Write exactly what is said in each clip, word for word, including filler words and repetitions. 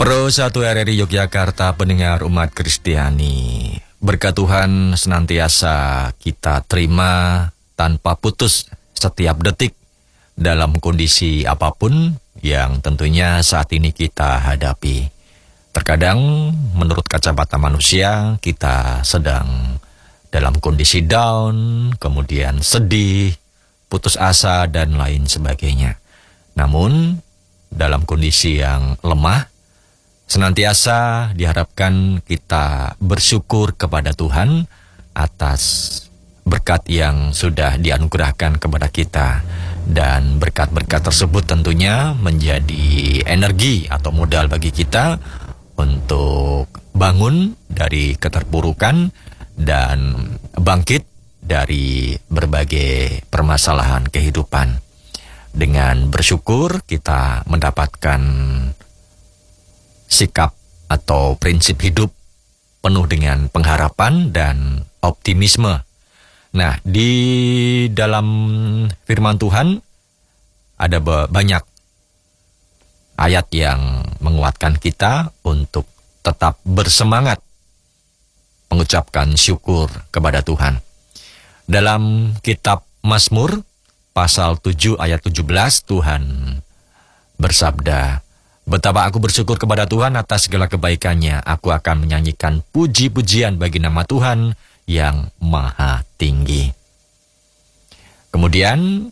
Pro satu R R I Yogyakarta, pendengar umat Kristiani, berkat Tuhan senantiasa kita terima tanpa putus setiap detik dalam kondisi apapun yang tentunya saat ini kita hadapi. Terkadang menurut kacamata manusia kita sedang dalam kondisi down, kemudian sedih, putus asa dan lain sebagainya. Namun dalam kondisi yang lemah, senantiasa diharapkan kita bersyukur kepada Tuhan atas berkat yang sudah dianugerahkan kepada kita. Dan berkat-berkat tersebut tentunya menjadi energi atau modal bagi kita untuk bangun dari keterpurukan dan bangkit dari berbagai permasalahan kehidupan. Dengan bersyukur kita mendapatkan sikap atau prinsip hidup penuh dengan pengharapan dan optimisme. Nah, di dalam firman Tuhan ada banyak ayat yang menguatkan kita untuk tetap bersemangat mengucapkan syukur kepada Tuhan. Dalam kitab Mazmur pasal tujuh ayat tujuh belas, Tuhan bersabda, "Betapa aku bersyukur kepada Tuhan atas segala kebaikannya. Aku akan menyanyikan puji-pujian bagi nama Tuhan yang maha tinggi." Kemudian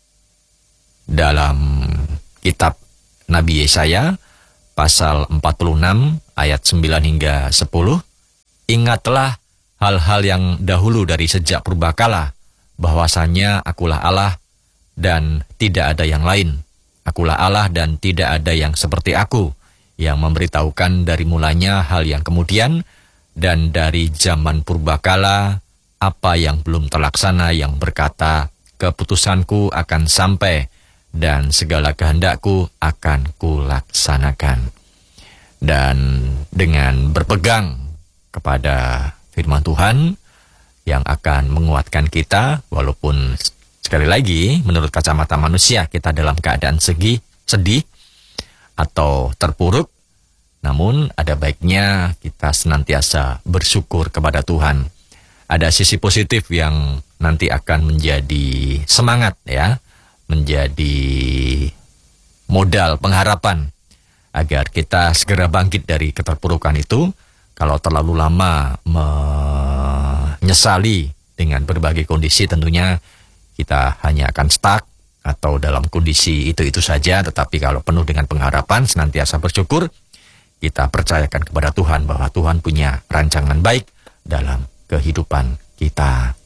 dalam kitab Nabi Yesaya pasal empat puluh enam ayat sembilan hingga sepuluh, "Ingatlah hal-hal yang dahulu dari sejak purbakala, bahwasanya akulah Allah dan tidak ada yang lain. Akulah Allah dan tidak ada yang seperti aku, yang memberitahukan dari mulanya hal yang kemudian, dan dari zaman purbakala apa yang belum terlaksana, yang berkata, keputusanku akan sampai, dan segala kehendakku akan kulaksanakan." Dan dengan berpegang kepada firman Tuhan yang akan menguatkan kita, walaupun sekali lagi menurut kacamata manusia kita dalam keadaan segi, sedih atau terpuruk, namun ada baiknya kita senantiasa bersyukur kepada Tuhan. Ada sisi positif yang nanti akan menjadi semangat ya, menjadi modal pengharapan agar kita segera bangkit dari keterpurukan itu. Kalau terlalu lama menyesali dengan berbagai kondisi, tentunya kita hanya akan stuck atau dalam kondisi itu-itu saja. Tetapi kalau penuh dengan pengharapan, senantiasa bersyukur, kita percayakan kepada Tuhan bahwa Tuhan punya rancangan baik dalam kehidupan kita.